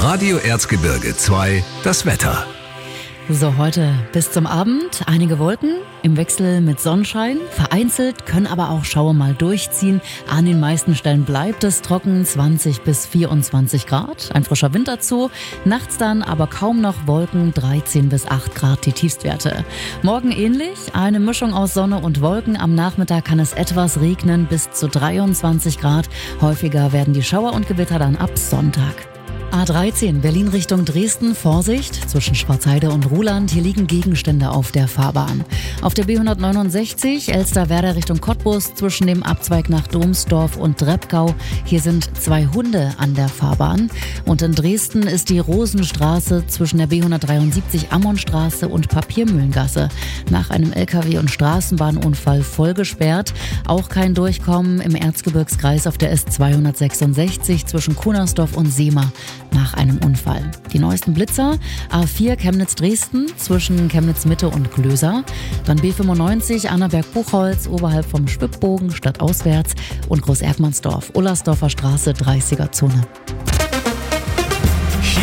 Radio Erzgebirge 2, das Wetter. So, heute bis zum Abend einige Wolken im Wechsel mit Sonnenschein. Vereinzelt können aber auch Schauer mal durchziehen. An den meisten Stellen bleibt es trocken, 20 bis 24 Grad. Ein frischer Wind dazu. Nachts dann aber kaum noch Wolken, 13 bis 8 Grad die Tiefstwerte. Morgen ähnlich, eine Mischung aus Sonne und Wolken. Am Nachmittag kann es etwas regnen, bis zu 23 Grad. Häufiger werden die Schauer und Gewitter dann ab Sonntag. A13 Berlin Richtung Dresden, Vorsicht zwischen Schwarzheide und Ruhland, hier liegen Gegenstände auf der Fahrbahn. Auf der B169 Elsterwerda Richtung Cottbus zwischen dem Abzweig nach Domsdorf und Dreppgau, hier sind 2 Hunde an der Fahrbahn. Und in Dresden ist die Rosenstraße zwischen der B173 Ammonstraße und Papiermühlengasse nach einem LKW- und Straßenbahnunfall voll gesperrt. Auch kein Durchkommen im Erzgebirgskreis auf der S266 zwischen Kunersdorf und Seema nach einem Unfall. Die neuesten Blitzer: A4 Chemnitz-Dresden zwischen Chemnitz-Mitte und Glöser, dann B95 Annaberg-Buchholz oberhalb vom Schwibbogen stadtauswärts und Groß-Erkmannsdorf, Ullersdorfer Straße, 30er Zone.